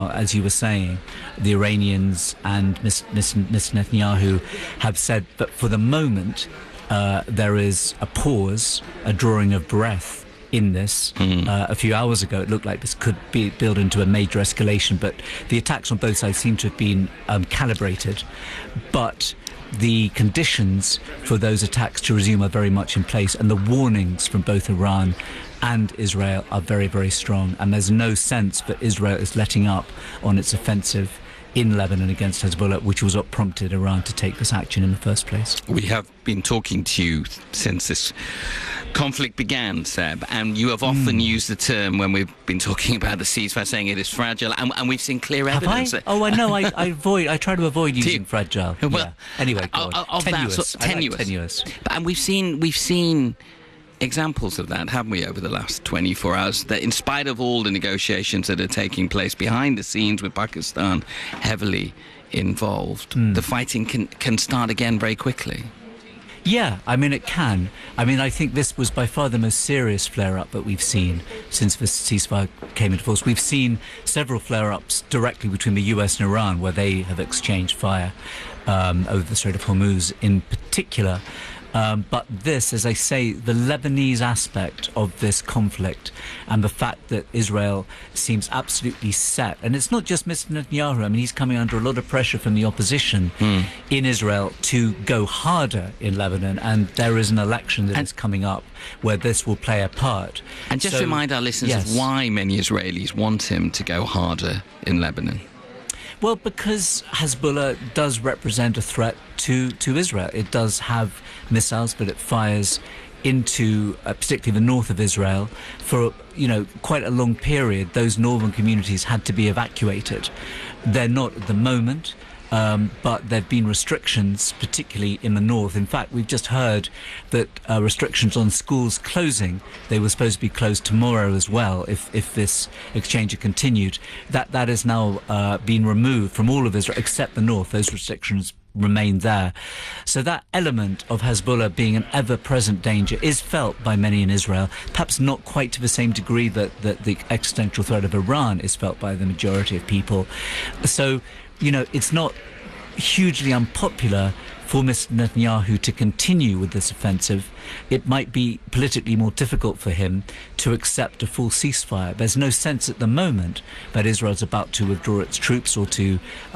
As you were saying, the Iranians and Ms. Netanyahu have said that for the moment there is a pause, a drawing of breath in this. A few hours ago it looked like this could build into a major escalation, but the attacks on both sides seem to have been calibrated. But the conditions for those attacks to resume are very much in place, and the warnings from both Iran and Israel are very, very strong, and there's no sense that Israel is letting up on its offensive in Lebanon against Hezbollah, which was what prompted Iran to take this action in the first place. We have been talking to you since this conflict began, Seb, and you have often used the term when we've been talking about the ceasefire, saying it is fragile, and we've seen clear evidence. Have I? Oh, I know. I try to avoid using fragile. Well, yeah. Anyway, go on. Tenuous. Tenuous. And we've seen examples of that, haven't we, over the last 24 hours, that in spite of all the negotiations that are taking place behind the scenes with Pakistan heavily involved, the fighting can start again very quickly. Yeah, I mean, it can. I mean, I think this was by far the most serious flare-up that we've seen since the ceasefire came into force. We've seen several flare-ups directly between the US and Iran, where they have exchanged fire over the Strait of Hormuz in particular. But this, as I say, the Lebanese aspect of this conflict and the fact that Israel seems absolutely set, and it's not just Mr. Netanyahu, I mean, he's coming under a lot of pressure from the opposition in Israel to go harder in Lebanon, and there is an election that is coming up where this will play a part. And just remind our listeners of why many Israelis want him to go harder in Lebanon. Well, because Hezbollah does represent a threat to Israel. It does have missiles, but it fires into particularly the north of Israel. For quite a long period, those northern communities had to be evacuated. They're not at the moment. But there have been restrictions, particularly in the north. In fact, we've just heard that restrictions on schools closing, they were supposed to be closed tomorrow as well if this exchange had continued. That has now been removed from all of Israel except the north. Those restrictions remain there. So that element of Hezbollah being an ever-present danger is felt by many in Israel, perhaps not quite to the same degree that the existential threat of Iran is felt by the majority of people. So it's not hugely unpopular for Mr. Netanyahu to continue with this offensive. It might be politically more difficult for him to accept a full ceasefire. There's no sense at the moment that Israel's about to withdraw its troops or to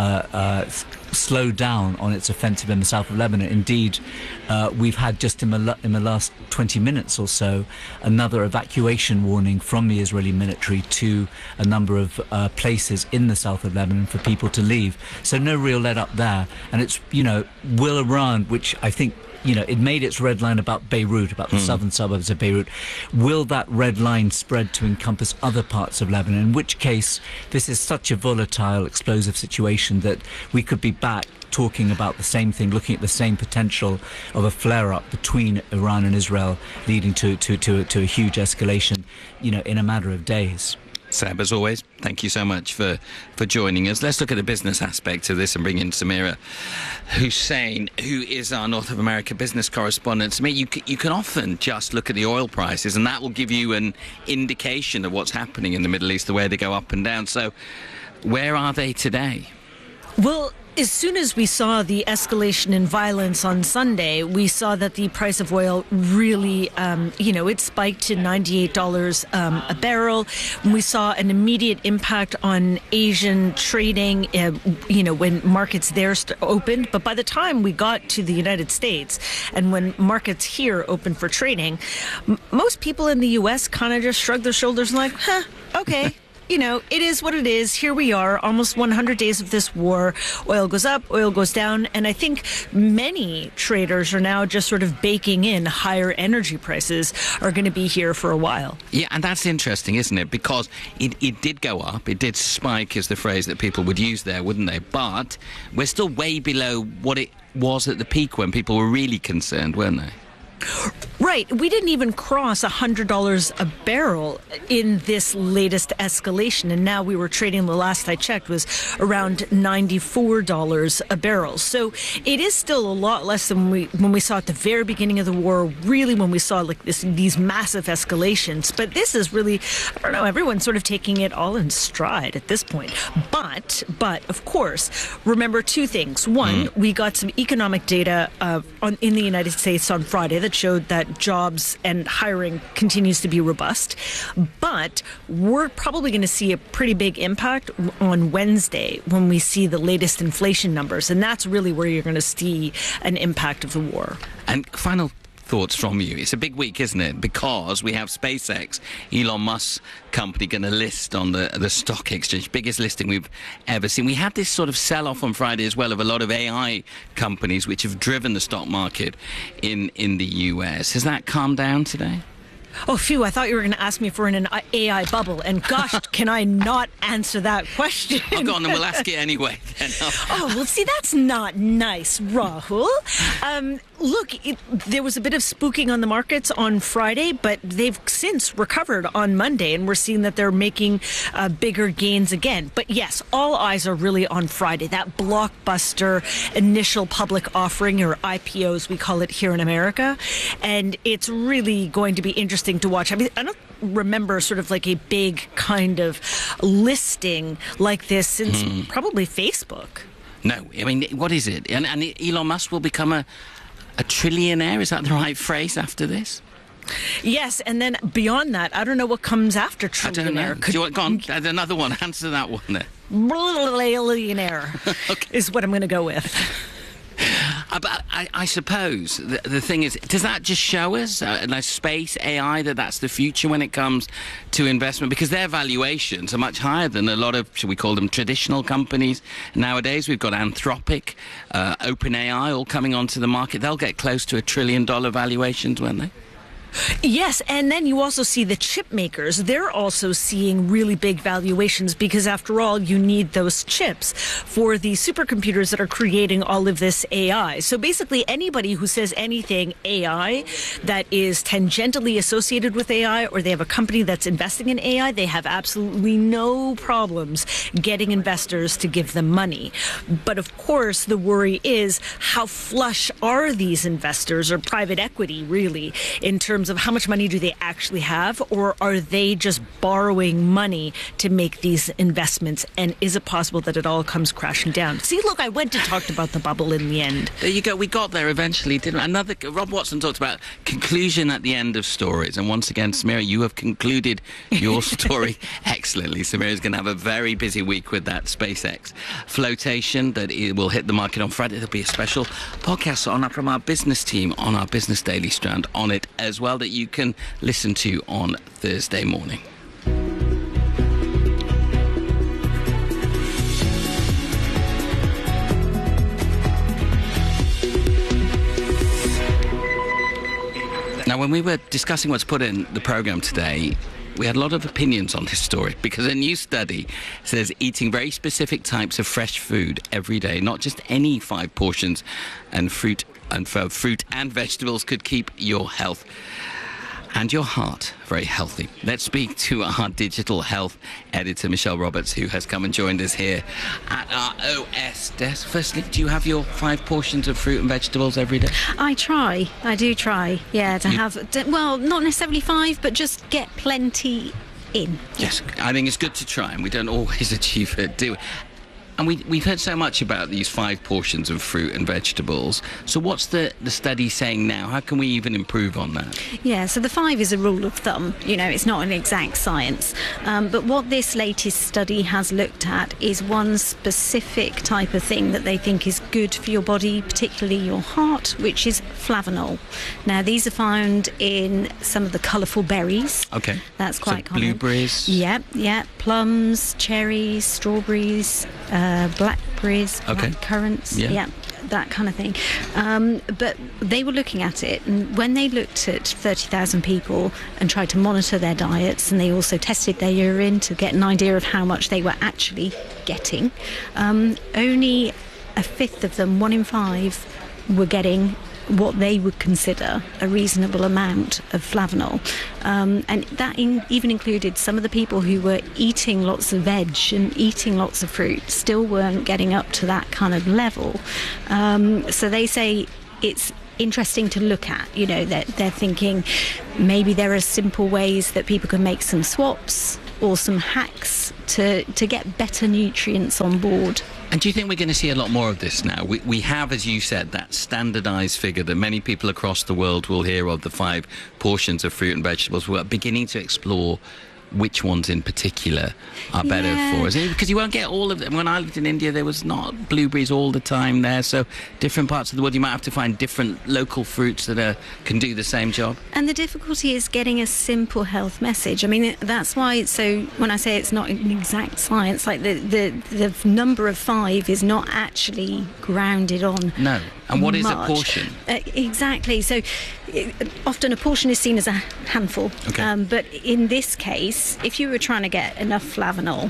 slow down on its offensive in the south of Lebanon. Indeed, we've had just in the last 20 minutes or so another evacuation warning from the Israeli military to a number of places in the south of Lebanon for people to leave. So no real let up there. And it's, will Iran, which I think, it made its red line about Beirut, about the southern suburbs of Beirut. Will that red line spread to encompass other parts of Lebanon? In which case, this is such a volatile, explosive situation that we could be back talking about the same thing, looking at the same potential of a flare-up between Iran and Israel, leading to a huge escalation, in a matter of days. Seb, as always, thank you so much for joining us. Let's look at the business aspect of this and bring in Samira Hussein, who is our North of America business correspondent. Samira, you can often just look at the oil prices, and that will give you an indication of what's happening in the Middle East, the way they go up and down. So where are they today? Well, as soon as we saw the escalation in violence on Sunday, we saw that the price of oil really, it spiked to $98 a barrel. We saw an immediate impact on Asian trading, when markets there opened. But by the time we got to the United States and when markets here opened for trading, most people in the U.S. kind of just shrugged their shoulders and like, okay. It is what it is. Here we are, almost 100 days of this war. Oil goes up, oil goes down. And I think many traders are now just sort of baking in higher energy prices are going to be here for a while. Yeah, and that's interesting, isn't it? Because it did go up. It did spike, is the phrase that people would use there, wouldn't they? But we're still way below what it was at the peak when people were really concerned, weren't they? Right. We didn't even cross $100 a barrel in this latest escalation. And now we were trading, the last I checked, was around $94 a barrel. So it is still a lot less than when we saw at the very beginning of the war, really when we saw like these massive escalations. But this is really, I don't know, everyone's sort of taking it all in stride at this point. But of course, remember two things. One, we got some economic data in the United States on Friday that showed that jobs and hiring continues to be robust. But we're probably going to see a pretty big impact on Wednesday when we see the latest inflation numbers. And that's really where you're going to see an impact of the war. And final thoughts from you. It's a big week, isn't it? Because we have SpaceX, Elon Musk's company, going to list on the stock exchange. Biggest listing we've ever seen. We had this sort of sell-off on Friday as well of a lot of AI companies which have driven the stock market in the US. Has that calmed down today? Oh, phew, I thought you were going to ask me for an AI bubble. And gosh, can I not answer that question? Oh, go on, and we'll ask it anyway. Then. Oh, well, see, that's not nice, Rahul. Look, there was a bit of spooking on the markets on Friday, but they've since recovered on Monday, and we're seeing that they're making bigger gains again. But yes, all eyes are really on Friday, that blockbuster initial public offering, or IPO as we call it here in America. And it's really going to be interesting to watch. I mean, I don't remember sort of like a big kind of listing like this since probably Facebook. No, I mean, what is it? And Elon Musk will become a trillionaire? Is that the right phrase after this? Yes, and then beyond that, I don't know what comes after trillionaire. I don't know. Do you want, go on, another one. Answer that one there. Billionaire Okay. is what I'm going to go with. But I suppose the thing is, does that just show us, like space, AI, that's the future when it comes to investment? Because their valuations are much higher than a lot of, should we call them, traditional companies. Nowadays, we've got Anthropic, OpenAI all coming onto the market. They'll get close to $1 trillion valuations, won't they? Yes, and then you also see the chip makers. They're also seeing really big valuations because, after all, you need those chips for the supercomputers that are creating all of this AI. So basically, anybody who says anything AI that is tangentially associated with AI, or they have a company that's investing in AI, they have absolutely no problems getting investors to give them money. But of course, the worry is how flush are these investors, or private equity, really, in terms of how much money do they actually have, or are they just borrowing money to make these investments? And is it possible that it all comes crashing down? See, look, I went and talked about the bubble in the end. There you go. We got there eventually, didn't we? Rob Watson talked about conclusion at the end of stories. And once again, Samira, you have concluded your story excellently. Samira's going to have a very busy week with that SpaceX flotation that it will hit the market on Friday. There'll be a special podcast from our business team on our Business Daily Strand on it as well, that you can listen to on Thursday morning. Now, when we were discussing what's put in the programme today, we had a lot of opinions on this story because a new study says eating very specific types of fresh food every day, not just any 5 portions, and fruit and vegetables could keep your health and your heart very healthy. Let's speak to our digital health editor, Michelle Roberts, who has come and joined us here at our OS desk. Firstly, do you have your 5 portions of fruit and vegetables every day? I do try, yeah, to have, well, not necessarily 5, but just get plenty in. Yes, I think it's good to try, and we don't always achieve it, do we? And we've heard so much about these 5 portions of fruit and vegetables. So what's the study saying now? How can we even improve on that? Yeah, so the 5 is a rule of thumb. You know, it's not an exact science. But what this latest study has looked at is one specific type of thing that they think is good for your body, particularly your heart, which is flavanol. Now, these are found in some of the colourful berries. Okay. That's quite common. Blueberries? Yeah. Plums, cherries, strawberries, blackberries, black currants, that kind of thing. But they were looking at it, and when they looked at 30,000 people and tried to monitor their diets, and they also tested their urine to get an idea of how much they were actually getting, only a fifth of them, 1 in 5, were getting what they would consider a reasonable amount of flavanol. And that even included some of the people who were eating lots of veg and eating lots of fruit still weren't getting up to that kind of level. So they say it's interesting to look at. They're thinking maybe there are simple ways that people can make some swaps or some hacks to get better nutrients on board. And do you think we're going to see a lot more of this now? We have, as you said, that standardised figure that many people across the world will hear of, the 5 portions of fruit and vegetables. We're beginning to explore which ones in particular are better for us. Because you won't get all of them. When I lived in India, there was not blueberries all the time there. So different parts of the world, you might have to find different local fruits that can do the same job. And the difficulty is getting a simple health message. I mean, that's why it's so, when I say it's not an exact science, like the number of 5 is not actually grounded on. No. And what is a portion? Exactly. So often a portion is seen as a handful. Okay. But in this case, if you were trying to get enough flavanol,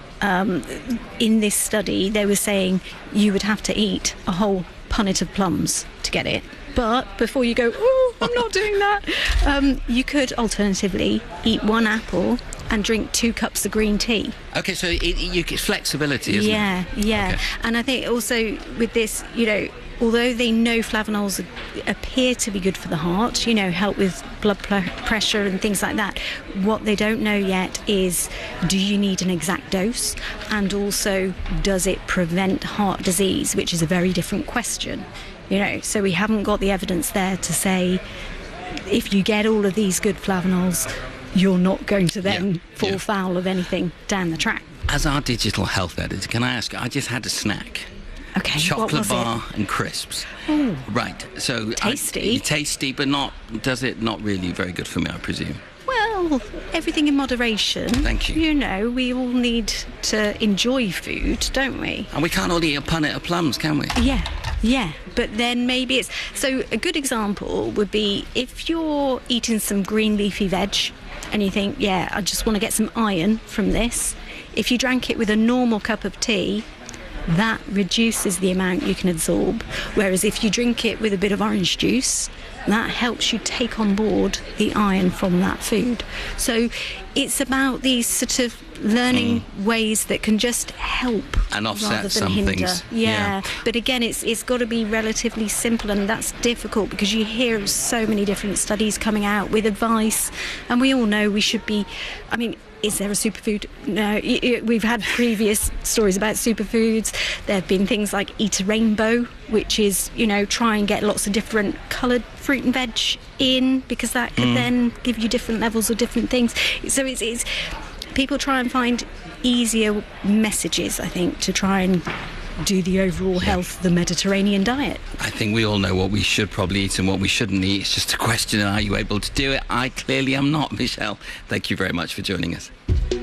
in this study, they were saying you would have to eat a whole punnet of plums to get it. But before you go, oh, I'm not doing that, you could alternatively eat 1 apple and drink 2 cups of green tea. Okay, so it's flexibility, isn't it? Yeah. Okay. And I think also with this, although they know flavanols appear to be good for the heart, help with blood pressure and things like that, what they don't know yet is, do you need an exact dose? And also, does it prevent heart disease, which is a very different question. So we haven't got the evidence there to say, if you get all of these good flavanols, you're not going to then fall foul of anything down the track. As our digital health editor, can I ask, I just had a snack. Okay, chocolate bar and crisps. Oh, right. So tasty. Tasty, but does it not really very good for me, I presume? Well, everything in moderation. Thank you. We all need to enjoy food, don't we? And we can't all eat a punnet of plums, can we? Yeah. But then maybe it's... So a good example would be if you're eating some green leafy veg and you think, I just want to get some iron from this. If you drank it with a normal cup of tea, that reduces the amount you can absorb. Whereas if you drink it with a bit of orange juice, that helps you take on board the iron from that food. So it's about these sort of learning ways that can just help and offset rather than some hinder. things. Yeah, but again, it's got to be relatively simple, and that's difficult because you hear of so many different studies coming out with advice, and we all know we should be. I mean, is there a superfood? No. We've had previous stories about superfoods. There have been things like eat a rainbow, which is, try and get lots of different coloured fruit and veg in, because that could then give you different levels of different things. So it's people try and find easier messages, I think, to try and do the overall health of the Mediterranean diet. I think we all know what we should probably eat and what we shouldn't eat. It's just a question of, are you able to do it? I clearly am not. Michelle, thank you very much for joining us.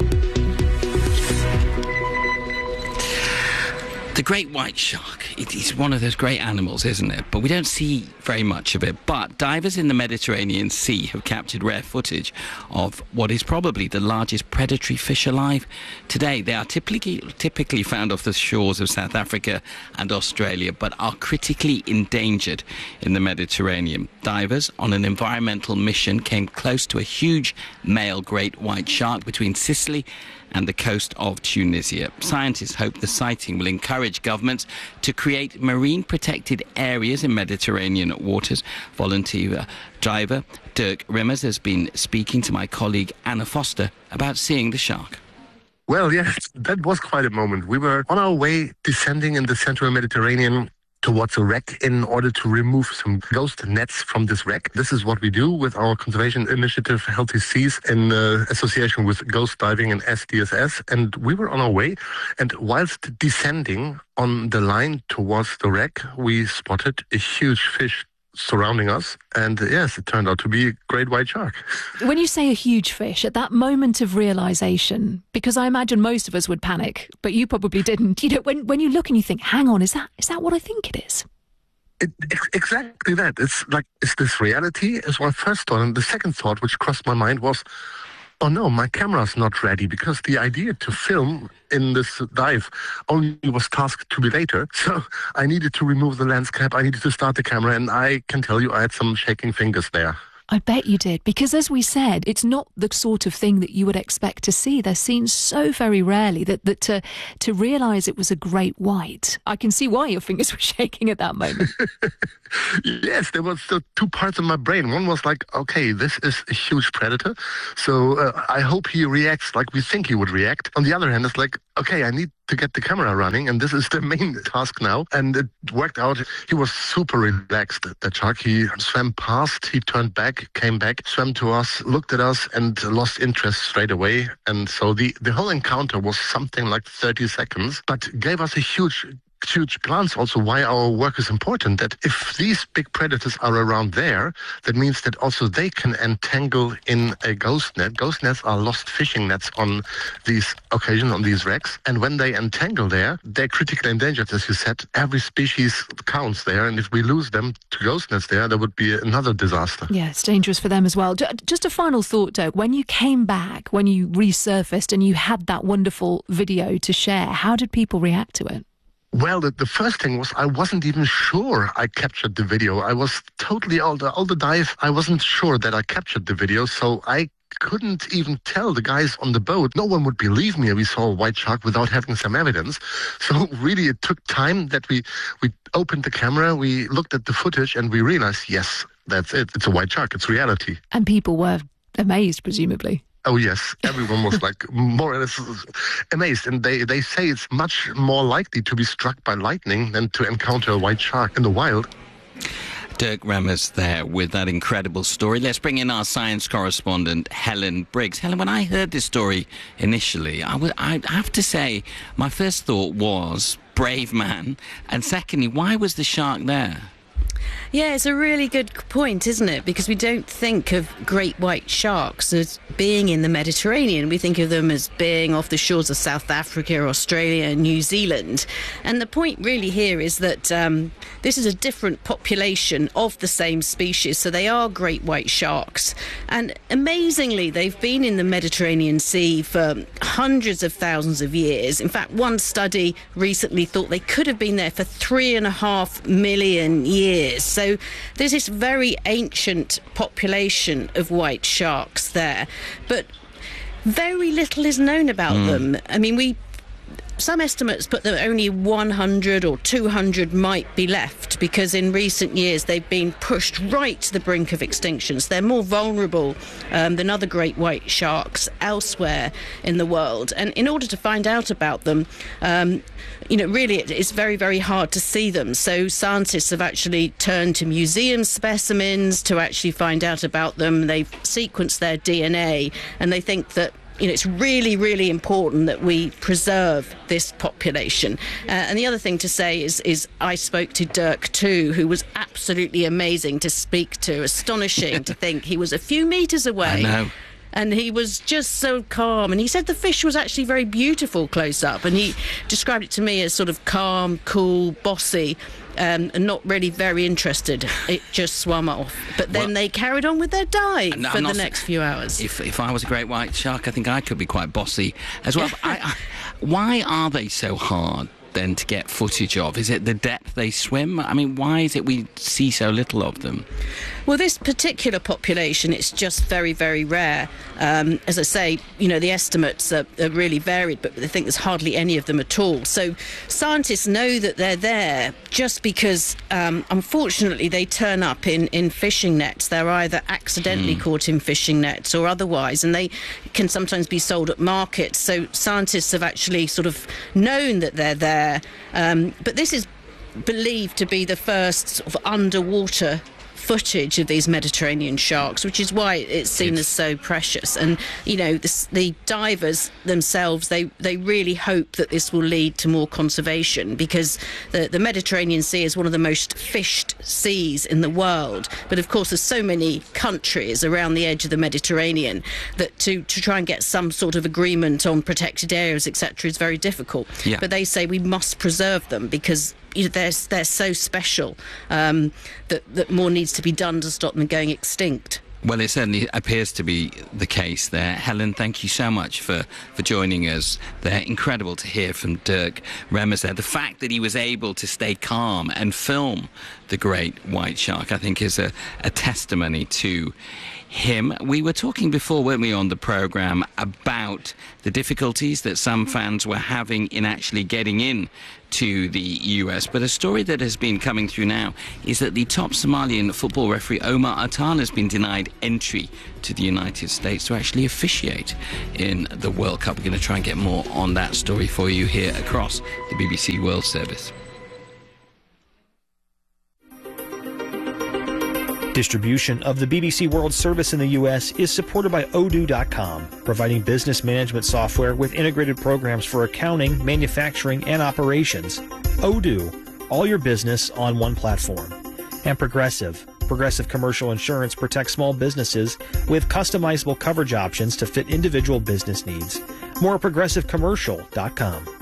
The great white shark, it's one of those great animals, isn't it? But we don't see very much of it. But divers in the Mediterranean Sea have captured rare footage of what is probably the largest predatory fish alive today. They are typically found off the shores of South Africa and Australia, but are critically endangered in the Mediterranean. Divers on an environmental mission came close to a huge male great white shark between Sicily and the coast of Tunisia. Scientists hope the sighting will encourage governments to create marine protected areas in Mediterranean waters. Volunteer diver Dirk Rimmers has been speaking to my colleague Anna Foster about seeing the shark. Well, yes, that was quite a moment. We were on our way descending in the central Mediterranean towards a wreck in order to remove some ghost nets from this wreck. This is what we do with our conservation initiative, Healthy Seas, in association with Ghost Diving and SDSS. And we were on our way, and whilst descending on the line towards the wreck, we spotted a huge fish surrounding us, and yes, it turned out to be a great white shark. When you say a huge fish, at that moment of realisation, because I imagine most of us would panic, but you probably didn't. When you look and you think, hang on, is that what I think it is? Exactly that. It's like, is this reality? Is my first thought. And the second thought, which crossed my mind, was, Oh no, my camera's not ready, because the idea to film in this dive only was tasked to be later. So I needed to remove the lens cap, I needed to start the camera, and I can tell you I had some shaking fingers there. I bet you did, because as we said, it's not the sort of thing that you would expect to see. They're seen so very rarely that to realise it was a great white, I can see why your fingers were shaking at that moment. Yes, there was still two parts of my brain. One was like, okay, this is a huge predator, so I hope he reacts like we think he would react. On the other hand, it's like, okay, I need to get the camera running, and this is the main task now. And it worked out. He was super relaxed, that shark. He swam past, he turned back, came back, swam to us, looked at us, and lost interest straight away. And so the whole encounter was something like 30 seconds, but gave us a huge glance also why our work is important, that if these big predators are around there, that means that also they can entangle in a ghost net. Ghost nets are lost fishing nets on these occasions, on these wrecks, and when they entangle there, they're critically endangered, as you said. Every species counts there, and if we lose them to ghost nets there, that would be another disaster. Yeah, it's dangerous for them as well. Just a final thought, Dirk. When you came back, when you resurfaced and you had that wonderful video to share, how did people react to it? Well, the first thing was I wasn't even sure I captured the video. I was totally, all the dive, I wasn't sure that I captured the video, so I couldn't even tell the guys on the boat. No one would believe me if we saw a white shark without having some evidence. So really it took time that we opened the camera, we looked at the footage, and we realized, yes, that's it. It's a white shark. It's reality. And people were amazed, presumably. Oh, yes. Everyone was like more or less amazed. And they say it's much more likely to be struck by lightning than to encounter a white shark in the wild. Dirk Remmers there with that incredible story. Let's bring in our science correspondent, Helen Briggs. Helen, when I heard this story initially, I have to say my first thought was, brave man. And secondly, why was the shark there? Yeah, it's a really good point, isn't it? Because we don't think of great white sharks as being in the Mediterranean. We think of them as being off the shores of South Africa, Australia, and New Zealand. And the point really here is that this is a different population of the same species. So they are great white sharks. And amazingly, they've been in the Mediterranean Sea for hundreds of thousands of years. In fact, one study recently thought they could have been there for 3.5 million years. So there's this very ancient population of white sharks there, but very little is known about them. I mean, some estimates put that only 100 or 200 might be left, because in recent years they've been pushed right to the brink of extinction. So they're more vulnerable than other great white sharks elsewhere in the world. And in order to find out about them, really it's very, very hard to see them. So scientists have actually turned to museum specimens to actually find out about them. They've sequenced their DNA, and they think that it's really, really important that we preserve this population. And the other thing to say is I spoke to Dirk too, who was absolutely amazing to speak to, astonishing to think he was a few metres away. I know. And he was just so calm. And he said the fish was actually very beautiful close up. And he described it to me as sort of calm, cool, bossy, and not really very interested. It just swam off. But then they carried on with their dive for the next few hours. If I was a great white shark, I think I could be quite bossy as well. Why are they so hard then to get footage of? Is it the depth they swim? I mean, why is it we see so little of them? Well, this particular population, it's just very, very rare. As I say, the estimates are really varied, but they think there's hardly any of them at all. So scientists know that they're there just because, unfortunately, they turn up in fishing nets. They're either accidentally caught in fishing nets or otherwise, and they can sometimes be sold at markets. So scientists have actually sort of known that they're there. But this is believed to be the first sort of underwater footage of these Mediterranean sharks, which is why it's seen as so precious. And the divers themselves, they really hope that this will lead to more conservation, because the Mediterranean Sea is one of the most fished seas in the world. But of course there's so many countries around the edge of the Mediterranean that to try and get some sort of agreement on protected areas, etc., is very difficult. But they say we must preserve them because they're so special that more needs to be done to stop them going extinct. Well, it certainly appears to be the case there. Helen, thank you so much for joining us. They're incredible to hear from Dirk Remmers there. The fact that he was able to stay calm and film the great white shark, I think, is a testimony to him. We were talking before, weren't we, on the programme about the difficulties that some fans were having in actually getting in to the US. But a story that has been coming through now is that the top Somalian football referee Omar Atan has been denied entry to the United States to actually officiate in the World Cup. We're going to try and get more on that story for you here across the BBC World Service. Distribution of the BBC World Service in the U.S. is supported by Odoo.com, providing business management software with integrated programs for accounting, manufacturing, and operations. Odoo, all your business on one platform. And Progressive. Progressive Commercial Insurance protects small businesses with customizable coverage options to fit individual business needs. More at ProgressiveCommercial.com.